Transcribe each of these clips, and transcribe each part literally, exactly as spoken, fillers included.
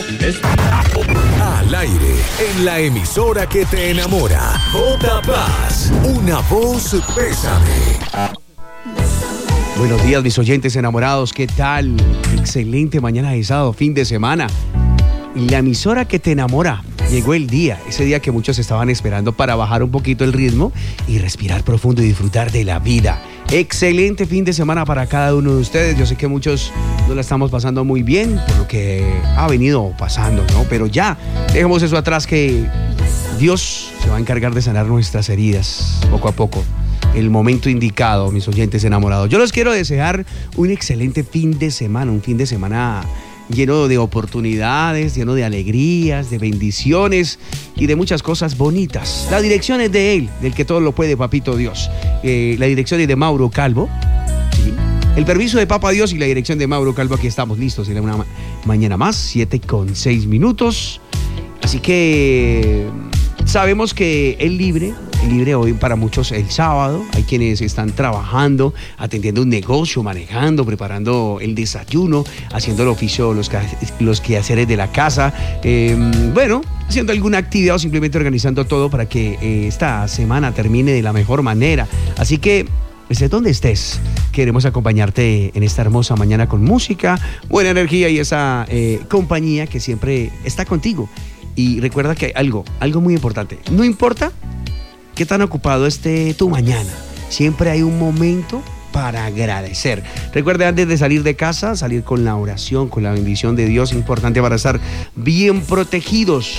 Al aire, en la emisora que te enamora. J Paz, una voz Bésame. Buenos días, mis oyentes enamorados, ¿qué tal? Excelente mañana de sábado, fin de semana. La emisora que te enamora. Llegó el día, ese día que muchos estaban esperando para bajar un poquito el ritmo y respirar profundo y disfrutar de la vida. Excelente fin de semana para cada uno de ustedes. Yo sé que muchos no la estamos pasando muy bien por lo que ha venido pasando, ¿no? Pero ya, dejemos eso atrás, que Dios se va a encargar de sanar nuestras heridas poco a poco. El momento indicado, mis oyentes enamorados. Yo les quiero desear un excelente fin de semana, un fin de semana lleno de oportunidades, lleno de alegrías, de bendiciones y de muchas cosas bonitas. La dirección es de él, del que todo lo puede, Papito Dios. Eh, la dirección es de Mauro Calvo. ¿Sí? El permiso de Papa Dios y la dirección de Mauro Calvo. Aquí estamos listos en una ma- mañana más, siete con seis minutos. Así que sabemos que el libre, el libre hoy para muchos el sábado. Hay quienes están trabajando, atendiendo un negocio, manejando, preparando el desayuno, haciendo el oficio, los, los quehaceres de la casa. Eh, bueno, haciendo alguna actividad o simplemente organizando todo para que eh, esta semana termine de la mejor manera. Así que, estés donde estés, queremos acompañarte en esta hermosa mañana con música, buena energía y esa eh, compañía que siempre está contigo. Y recuerda que hay algo, algo muy importante. No importa qué tan ocupado esté tu mañana, siempre hay un momento para agradecer. Recuerda, antes de salir de casa, salir con la oración, con la bendición de Dios, importante para estar bien protegidos.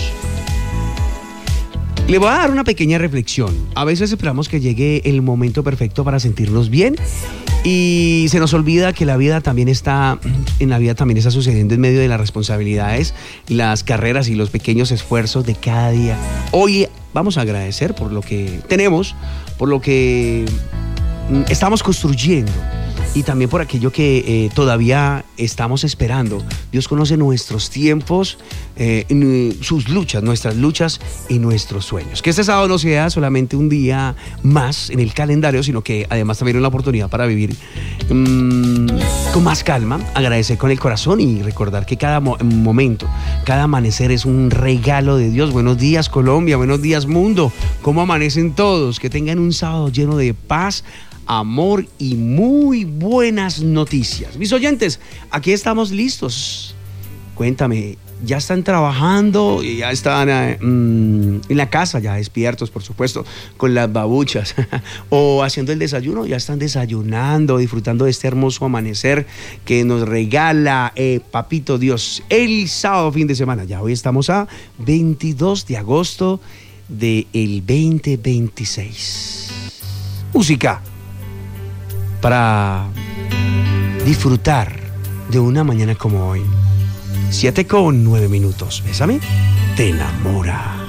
Le voy a dar una pequeña reflexión. A veces esperamos que llegue el momento perfecto para sentirnos bien y se nos olvida que la vida también está, en la vida también está sucediendo en medio de las responsabilidades, las carreras y los pequeños esfuerzos de cada día. Hoy vamos a agradecer por lo que tenemos, por lo que estamos construyendo y también por aquello que eh, todavía estamos esperando. Dios conoce nuestros tiempos, eh, sus luchas, nuestras luchas y nuestros sueños. Que este sábado no sea solamente un día más en el calendario, sino que además también es una oportunidad para vivir mmm, con más calma, agradecer con el corazón y recordar que cada mo- momento, cada amanecer es un regalo de Dios. Buenos días, Colombia, buenos días, mundo. ¿Cómo amanecen todos? Que tengan un sábado lleno de paz, amor y muy buenas noticias. Mis oyentes, aquí estamos listos. Cuéntame, ¿ya están trabajando? ¿Ya están eh, mmm, en la casa, ya despiertos, por supuesto, con las babuchas? ¿O haciendo el desayuno? ¿Ya están desayunando, disfrutando de este hermoso amanecer que nos regala eh, Papito Dios el sábado fin de semana? Ya hoy estamos a veintidós de agosto del veinte veintiséis. Música para disfrutar de una mañana como hoy. Siete con nueve minutos. Bésame, te enamora.